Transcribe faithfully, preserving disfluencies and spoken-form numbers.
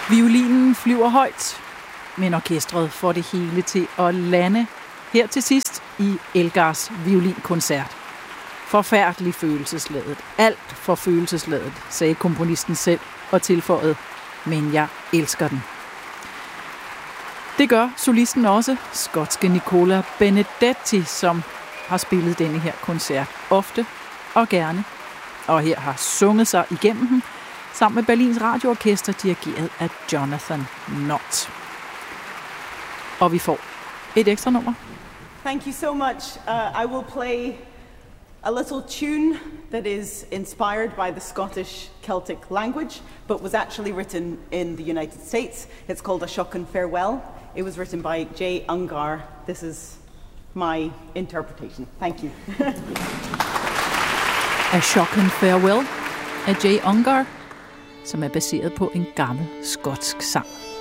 Violinen flyver højt, men orkestret får det hele til at lande her til sidst i Elgars violinkoncert. Forfærdelig følelsesladet. Alt for følelsesladet, sagde komponisten selv og tilføjede, men jeg elsker den. Det gør solisten også, skotske Nicola Benedetti, som har spillet denne her koncert ofte og gerne, og her har sunget sig igennem den, sammen med Berlins Radioorkester, dirigeret af Jonathan Nott. Og vi får et ekstra nummer. Thank you so much. Uh, I will play a little tune that is inspired by the Scottish Celtic language, but was actually written in the United States. It's called A Shockin' Farewell. It was written by Jay Ungar. This is my interpretation. Thank you. A Shockin' Farewell af Jay Ungar, som er baseret på en gammel skotsk sang.